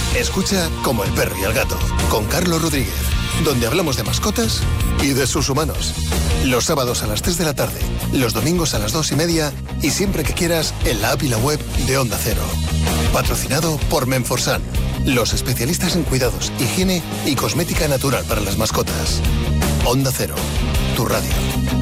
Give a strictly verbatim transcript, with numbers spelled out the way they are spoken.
Escucha Como el perro y el gato, con Carlos Rodríguez, donde hablamos de mascotas y de sus humanos. Los sábados a las tres de la tarde, los domingos a las dos y media y siempre que quieras en la app y la web de Onda Cero. Patrocinado por Menforsan, los especialistas en cuidados, higiene y cosmética natural para las mascotas. Onda Cero, tu radio.